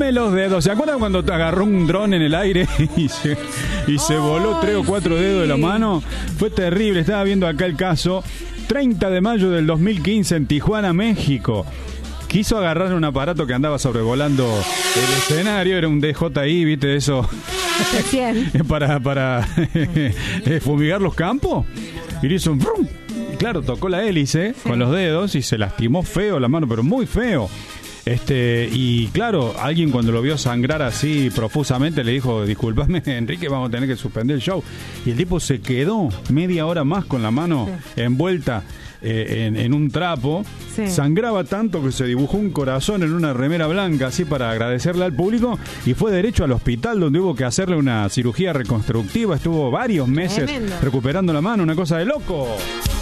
Dame los dedos. ¿Se acuerdan cuando te agarró un dron en el aire y se voló 3 o 4 dedos de la mano? Fue terrible. Estaba viendo acá el caso. 30 de mayo del 2015 en Tijuana, México. Quiso agarrar un aparato que andaba sobrevolando el escenario. Era un DJI, ¿viste? Eso. para fumigar los campos. Y le hizo un brum. Claro, tocó la hélice con los dedos y se lastimó feo la mano, pero muy feo. Y claro, alguien cuando lo vio sangrar así profusamente le dijo: disculpame, Enrique, vamos a tener que suspender el show. Y el tipo se quedó media hora más con la mano envuelta en un trapo. Sangraba tanto que se dibujó un corazón en una remera blanca así para agradecerle al público, y fue derecho al hospital donde hubo que hacerle una cirugía reconstructiva. Estuvo varios meses recuperando la mano, una cosa de loco.